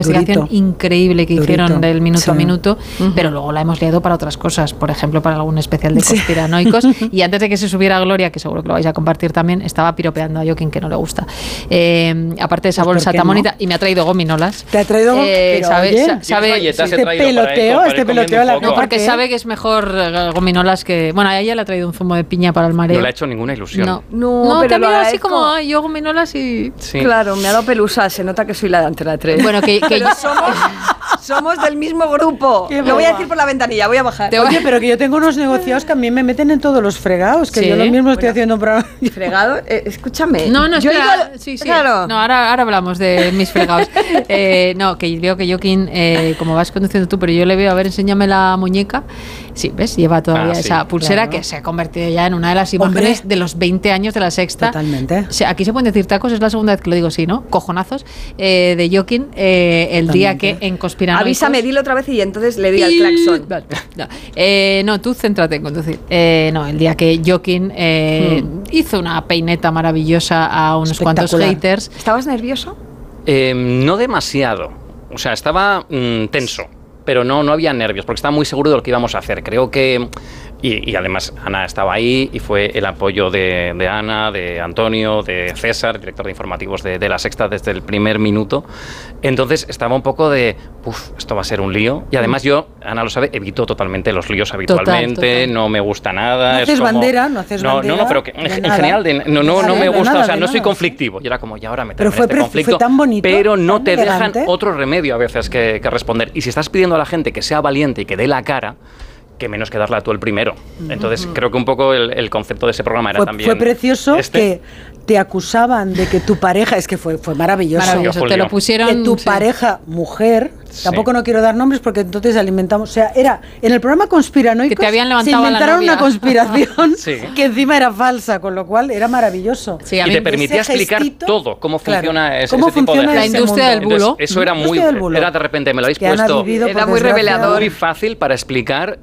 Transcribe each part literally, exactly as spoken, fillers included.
investigación increíble que Durito. hicieron del minuto Sí. a minuto, Uh-huh. pero luego la hemos liado para otras cosas, por ejemplo, para algún especial de conspiranoicos. Sí. Y antes de que se subiera Gloria, que seguro que lo vais a compartir también, estaba piropeando a Joaquín, que no le gusta. Eh, aparte de esa Pues bolsa tan no? bonita, y me ha traído gominolas. ¿Te ha traído eh, pero, sabe, oye, sa- sabe, galletas sí. he este traído para él, peloteo, para este ir comiendo peloteo a la un poco. No, porque ¿qué? sabe que es mejor eh, gominolas que... Bueno, a ella le ha traído un zumo de piña para el mareo. No le ha hecho ninguna ilusión. No, No, no pero te ha lo mirado así agradezco. como, ay, yo gominolas y... Sí. Claro, me ha dado pelusa, se nota que soy la de Antena tres. Bueno, que, que Pero somos, somos del mismo grupo. Qué Lo voy a boba. decir por la ventanilla, voy a bajar. Te- Oye, pero que yo tengo unos negociados que a mí me meten en todos los fregados, que Sí. yo lo mismo estoy Bueno. haciendo un programa. Fregado, eh, escúchame. No, no, Yo espera. digo- sí, sí. Claro. No, ahora, ahora hablamos de mis fregados. Eh, no, que veo que Joaquín, eh, como vas conduciendo tú, pero yo le veo, a ver, enséñame la muñeca. Sí, ¿ves? Lleva todavía Ah, sí, esa pulsera claro. que se ha convertido ya en una de las imágenes Hombre. de los veinte años de la Sexta. Totalmente. O sea, aquí se pueden decir tacos, es la segunda vez que lo digo, sí, ¿no? Cojonazos. Eh, de Joaquín, eh, el día que Totalmente. en Conspiranoicos... Avísame, dilo otra vez y entonces le doy al claxon. Vale, no. Eh, no, tú céntrate en conducir. Eh, no, el día que Joaquín eh, Hmm. hizo una peineta maravillosa a unos cuantos Espectacular. haters. ¿Estabas nervioso? Eh, no demasiado. O sea, estaba mm, tenso, pero no, no había nervios, porque estaba muy seguro de lo que íbamos a hacer. Creo que... Y, y además Ana estaba ahí y fue el apoyo de, de Ana, de Antonio, de César, director de informativos de, de La Sexta desde el primer minuto. Entonces estaba un poco de, uff, esto va a ser un lío. Y además yo, Ana lo sabe, evito totalmente los líos habitualmente, Total, total. no me gusta nada. No es haces como- bandera, no haces no, bandera No, no, pero que en, de en nada. general de- no, no, De no me nada, gusta, de o sea, nada, no de soy nada, conflictivo. Y era como, ya ahora me Pero en fue este pre- conflicto, fue tan bonito, pero no tan te elegante. dejan otro remedio a veces que, que responder. Y si estás pidiendo a la gente que sea valiente y que dé la cara, que menos que darla tú el primero. Entonces, creo que un poco el, el concepto de ese programa era Fue, también... fue precioso este. que te acusaban de que tu pareja, es que fue, fue maravilloso, Maravilloso, Julio. te lo pusieron. que tu sí. pareja, mujer, Sí. tampoco no quiero dar nombres porque entonces alimentamos, o sea, era en el programa Conspiranoicos, Que te habían se levantado a la inventaron novia. una conspiración Sí. que encima era falsa, con lo cual era maravilloso. Sí, a Y mí- te permitía ese explicar gestito, todo, cómo claro, funciona ese, cómo ese tipo de funciona La ese industria del mundo. bulo. Entonces, eso era muy... Industria del bulo. Era de repente, me lo habéis Que han puesto vivido, Era por muy desgracia, revelador. muy fácil para explicar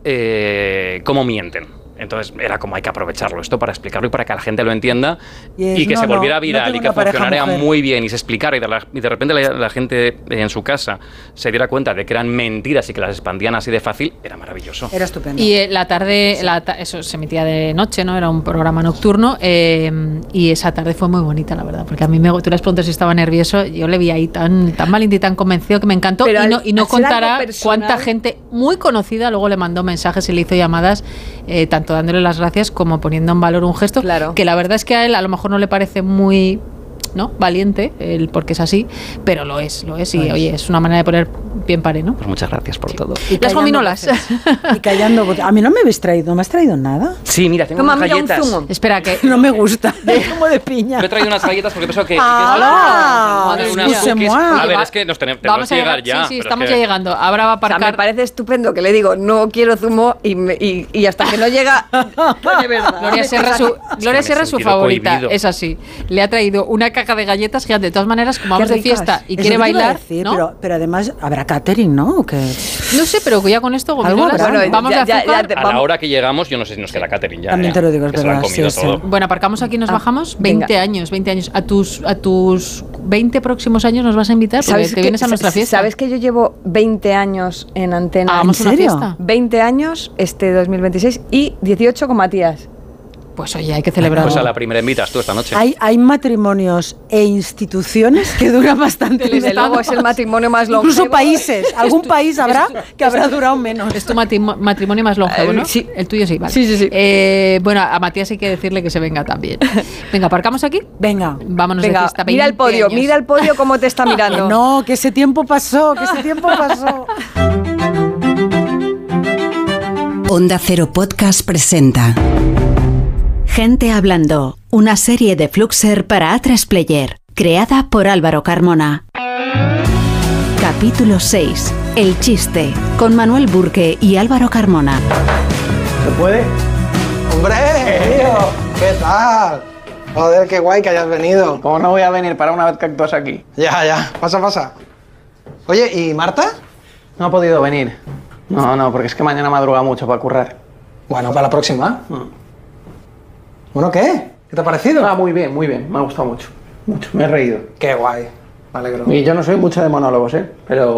eh, cómo mienten. Entonces era como hay que aprovecharlo esto para explicarlo y para que la gente lo entienda Y y, es, que no, se no, volviera no viral tengo y que una pareja funcionara mujer. muy bien y se explicara y de, la- y de repente la, la gente en su casa se diera cuenta de que eran mentiras y que las expandían así de fácil, era maravilloso. Era estupendo. Y eh, la tarde, la ta- eso se emitía de noche, ¿no? Era un programa nocturno eh, y esa tarde fue muy bonita, la verdad, porque a mí me, tú les preguntas si estaba nervioso, yo le vi ahí tan, tan valiente y tan convencido que me encantó. Pero y no, al- y no al ser algo contará personal- cuánta gente muy conocida luego le mandó mensajes y le hizo llamadas, eh, tanto dándole las gracias como poniendo en valor un gesto Claro. que la verdad es que a él a lo mejor no le parece muy... ¿no? Valiente, el, porque es así, pero lo es, lo es, y Lo es. oye, es una manera de poner pie en pared, ¿no? Pues muchas gracias por todo. Y Las callando gominolas. voces. Y callando voces. A mí no me habéis traído, no me has traído nada. Sí, mira, tengo Toma, unas mira, un galletas. zumo. Espera, que... No me gusta. Como de piña. Yo he traído unas galletas porque pienso que... ¡Ah! que- Madre unas mía. cookies. Excusez-moi. A ver, es que nos tenemos, tenemos Vamos que a llegar llegar, ya. sí, sí, pero es estamos que- ya llegando. Ahora va a O sea, aparcar. me parece estupendo que le digo, no quiero zumo y, me- y, y hasta que no llega... de verdad. Gloria Serra, su, Gloria me he Serra es su sentido favorita, cohibido. es así. Le ha traído una caja de galletas gigante. De todas maneras, como Qué vamos de ricas. fiesta y Eso quiere te iba a bailar, decir, ¿no? pero, pero además habrá catering, ¿no? ¿O qué? No sé, pero ya con esto, Algo gominolas, habrá, ¿no? vamos Ya- de ya- azúcar. ya te- A la hora que llegamos, yo no sé si nos queda catering ya. También ya, te lo digo, es que se lo han verdad, comido sí, todo. sí. Bueno, aparcamos aquí y nos Ah, bajamos. venga. veinte años, veinte años. A tus, a tus veinte próximos años nos vas a invitar porque te que- vienes a nuestra fiesta. ¿Sabes que yo llevo veinte años en Antena? Hagamos ¿En una serio? fiesta. veinte años este dos mil veintiséis y dieciocho con Matías. Pues oye, hay que celebrarlo. Pues a la primera invitas tú esta noche. Hay, hay matrimonios e instituciones que duran bastante. Desde luego es el matrimonio más longevo. Incluso países. Algún país habrá que habrá durado menos. Es tu matimo- matrimonio más longevo, ¿no? Eh, sí. El tuyo sí, vale. Sí, sí, sí. Eh, bueno, a Matías hay que decirle que se venga también. Venga, aparcamos aquí. Venga. Vámonos de Venga, fiesta. mira el veinte podio, años. mira el podio cómo te está mirando. No, que ese tiempo pasó, que ese tiempo pasó. Onda Cero Podcast presenta Gente Hablando, una serie de Fluxer para A tres Player, creada por Álvaro Carmona. Capítulo seis. El chiste, con Manuel Burke y Álvaro Carmona. ¿Se puede? ¡Hombre! Tío, ¿qué tal? Joder, qué guay que hayas venido. ¿Cómo no voy a venir para una vez que actúas aquí? Ya, ya. Pasa, pasa. Oye, ¿y Marta? No ha podido venir. No, no, porque es que mañana madruga mucho para currar. Bueno, para la próxima. Mm. Bueno, ¿qué? ¿Qué te ha parecido? Ah, muy bien, muy bien. Me ha gustado mucho. Mucho. Me he reído. Qué guay. Me alegro. Y yo no soy mucho de monólogos, ¿eh? Pero